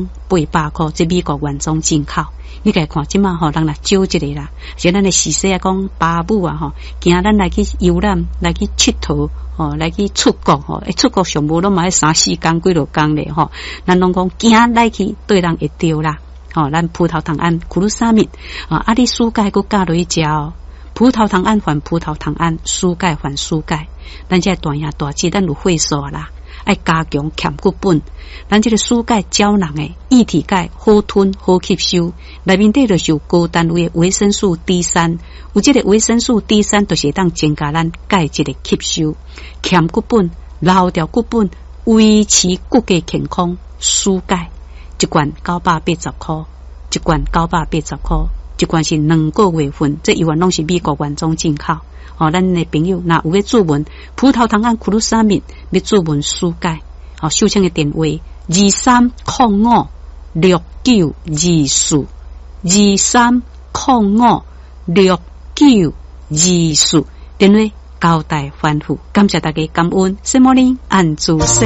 800块，这美国原装进口。你家看，即马吼人来少一个啦，像咱的时势啊，讲爸母啊吼，惊咱来去游览，来去佚佗，吼，来去出国吼，出国上无拢嘛3、4天几落工咧吼，咱拢讲惊来去对人会着啦，吼，咱葡萄糖胺库鲁沙米啊，你暑假佮加落去食哦，葡萄糖胺还葡萄糖胺，暑钙还暑钙，咱这大兄大姐咱有会数啦。爱加强欠骨本，咱这个暑钙胶囊诶，液体钙好吞好吸收，内面底就是有高单位的维生素 D3， 有这个维生素 D3， 就是当增加咱钙质的吸收，欠骨本，留掉骨本，维持骨骼健康。暑钙一罐980块，一罐980块，一罐是2个月份，这一罐拢是美国原装进口。哦，咱的朋友若有要注文葡萄糖胺库鲁沙米，要注文暑钙，哦，收听的电话23056924，23056924，电话交代吩咐，感谢大家感恩，什么呢？按住